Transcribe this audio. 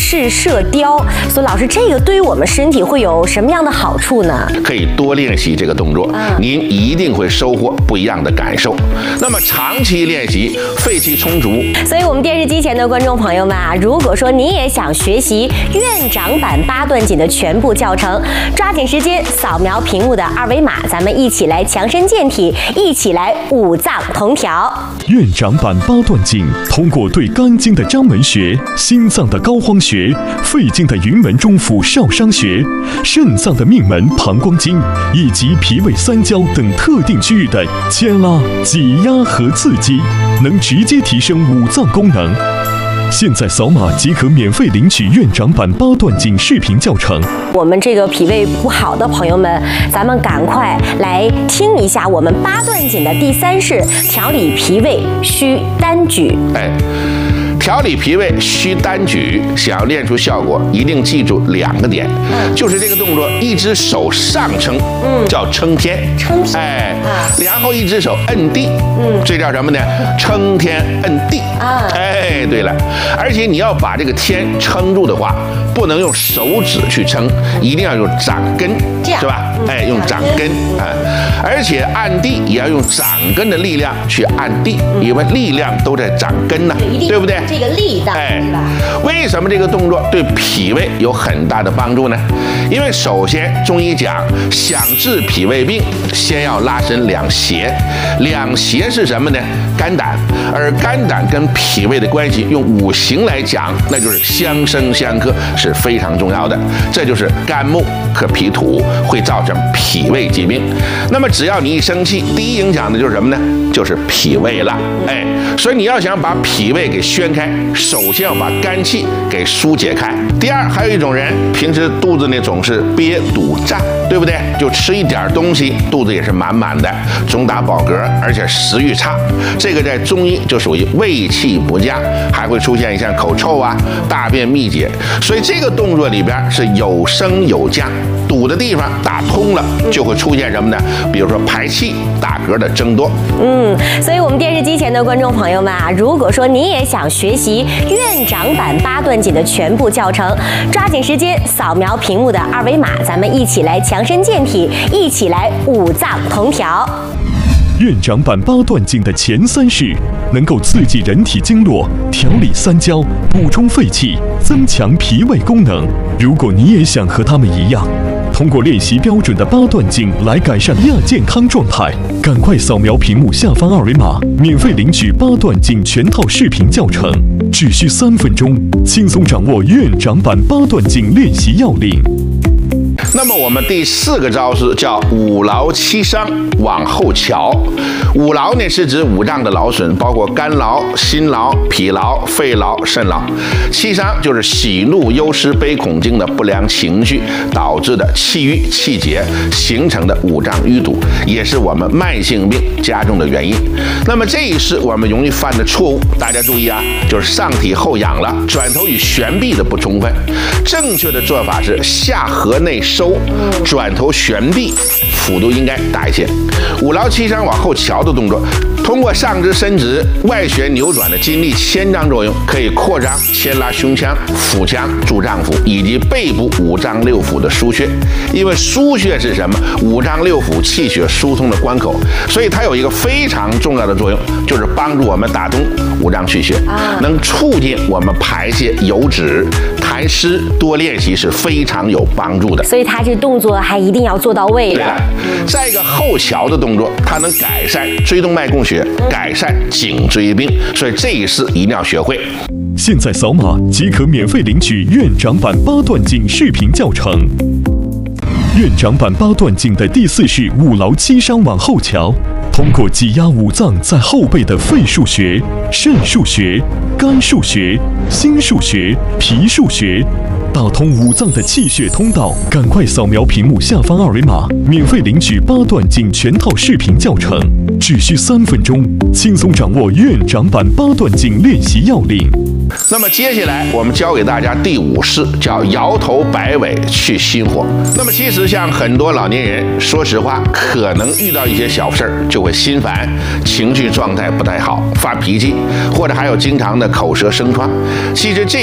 式射雕。所以老师，这个对于我们身体会有什么样的好处呢？ 可以多练习这个动作，您一定会收获不一样的感受。那么长期练习，肺气充足。 所以我们电视机前的观众朋友们啊，如果说你也想学习院长版八段锦的全部教程，抓紧时间扫描屏幕的二维码，咱们一起来强身健体，一起来五脏同调。 院长版八段锦通过对肝经的章门穴、心脏的膏肓穴、肺经的云门中府少商穴、肾脏的命门膀胱经以及脾胃三焦等特定区域的牵拉、挤压和刺激，能直接提升五脏功能。现在扫码即可免费领取院长版八段锦视频教程。 我们这个脾胃不好的朋友们，咱们赶快来听一下我们八段锦的第3式：调理脾胃需单举。 调理脾胃需单举，想要练出效果，一定记住2个点，就是这个动作，一只手上撑，叫撑天，然后一只手摁地，这叫什么呢？撑天摁地。对了，而且你要把这个天撑住的话，不能用手指去撑，一定要用掌根，是吧？用掌根而且按地也要用掌根的力量去按地，因为力量都在掌根呢，对不对？ 这个力道， 为什么这个动作对脾胃有很大的帮助呢？因为首先中医讲，想治脾胃病，先要拉伸两胁。两胁是什么呢？肝胆。而肝胆跟脾胃的关系，用五行来讲，那就是相生相克，是非常重要的。这就是肝木克脾土，会造成脾胃疾病。那么只要你一生气，第一影响的就是什么呢？就是脾胃了。所以你要想把脾胃给宣开，首先要把肝气给疏解开。第二，还有一种人平时肚子呢总是憋堵胀，对不对？就吃一点东西，肚子也是满满的，总打饱嗝，而且食欲差。这个在中医就属于胃气不佳，还会出现像口臭啊、大便秘结。所以这个动作里边是有升有降，堵的地方打通了，就会出现什么呢？比如说排气、打嗝的增多。 所以我们电视机前的观众朋友们啊，如果说你也想学习院长版八段锦的全部教程，抓紧时间扫描屏幕的二维码，咱们一起来强身健体，一起来五脏同调。 院长版八段锦的前3式能够刺激人体经络，调理三焦，补充肺气，增强脾胃功能。如果你也想和他们一样，通过练习标准的八段锦来改善亚健康状态，赶快扫描屏幕下方二维码，免费领取八段锦全套视频教程，只需3分钟，轻松掌握院长版八段锦练习要领。 那么我们第4个招式叫五劳七伤往后瞧。五劳呢是指五脏的劳损，包括肝劳、心劳、脾劳、肺劳、肾劳。七伤就是喜怒忧思悲恐惊的不良情绪导致的气郁气结形成的五脏淤堵，也是我们慢性病加重的原因。那么这一式我们容易犯的错误，大家注意啊，就是上体后仰了，转头与旋臂的不充分。正确的做法是下颌内收，转头旋臂，幅度应该大一些。五劳七伤往后瞧的动作，通过上肢伸直、外旋扭转的筋力牵张作用，可以扩张牵拉胸腔、腹腔、助脏腑以及背部五脏六腑的腧穴。因为腧穴是什么？五脏六腑气血疏通的关口，所以它有一个非常重要的作用，就是帮助我们打通五脏气血，能促进我们排泄油脂。痰湿多练习是非常有帮助的， 所以它这动作还一定要做到位的。 再一个后桥的动作，它能改善椎动脉供血，改善颈椎病，所以这一式一定要学会。 现在扫码即可免费领取院长版八段锦视频教程。院长版八段锦的第4式五劳七伤往后瞧，通过挤压五脏在后背的肺腧穴、肾腧穴、肝腧穴、心腧穴、脾腧穴，打通五脏的气血通道。赶快扫描屏幕下方二维码，免费领取八段锦全套视频教程，只需3分钟，轻松掌握院长版八段锦练习要领。 那么接下来我们教给大家第5式，叫摇头摆尾去心火。那么其实像很多老年人，说实话，可能遇到一些小事儿就会心烦，情绪状态不太好，发脾气，或者还有经常的口舌生疮。其实这